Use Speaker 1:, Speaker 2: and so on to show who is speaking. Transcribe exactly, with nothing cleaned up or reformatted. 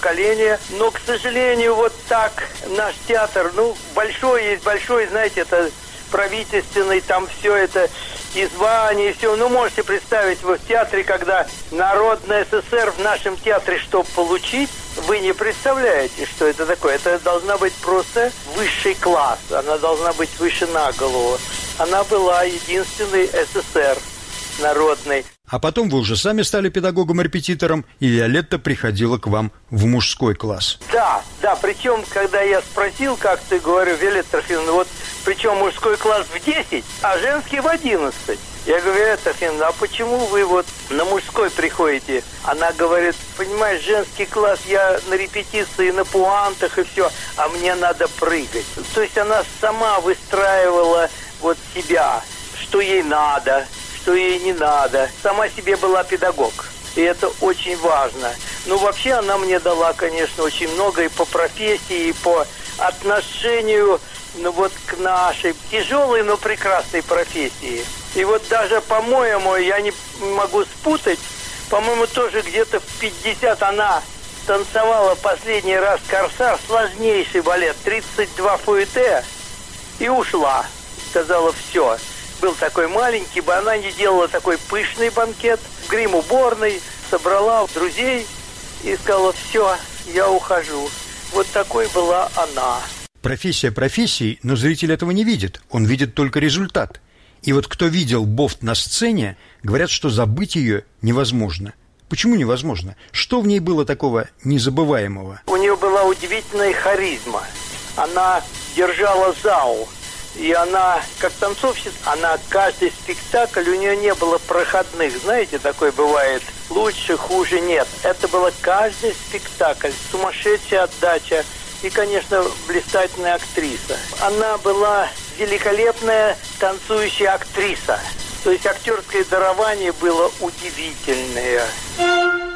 Speaker 1: поколения. Но, к сожалению, вот так наш театр, ну, большой есть большой, знаете, это правительственный, там все это, и звания, и все. Ну, можете представить, вы в театре, когда Народный СССР в нашем театре, чтобы получить, вы не представляете, что это такое. Это должна быть просто высший класс, она должна быть выше на голову. Она была единственный СССР народный.
Speaker 2: А потом вы уже сами стали педагогом-репетитором, и Виолетта приходила к вам в мужской класс.
Speaker 1: Да, да, причем, когда я спросил, как ты, говорю, Виолетта Трофимовна, вот причем мужской класс в десять, а женский в одиннадцать. Я говорю: Виолетта Трофимовна, а почему вы вот на мужской приходите? Она говорит: понимаешь, женский класс, я на репетиции, на пуантах и все, а мне надо прыгать. То есть она сама выстраивала вот себя, что ей надо, что ей не надо. Сама себе была педагог. И это очень важно. Ну, вообще, она мне дала, конечно, очень много и по профессии, и по отношению, ну, вот к нашей тяжелой, но прекрасной профессии. И вот даже, по-моему, я не могу спутать, по-моему, тоже где-то в пятьдесят она танцевала последний раз «Корсар», сложнейший балет, тридцать два фуэте, и ушла. Сказала: все. Был такой маленький, бы она не делала такой пышный банкет, в грим-уборной, собрала друзей и сказала: все, я ухожу. Вот такой была она.
Speaker 2: Профессия профессией, но зритель этого не видит, он видит только результат. И вот кто видел Бофт на сцене, говорят, что забыть ее невозможно. Почему невозможно? Что в ней было такого незабываемого?
Speaker 1: У нее была удивительная харизма. Она держала зал. И она, как танцовщица, она каждый спектакль, у нее не было проходных. Знаете, такое бывает. Лучше, хуже нет. Это было каждый спектакль. Сумасшедшая отдача. И, конечно, блистательная актриса. Она была великолепная танцующая актриса. То есть актерское дарование было удивительное.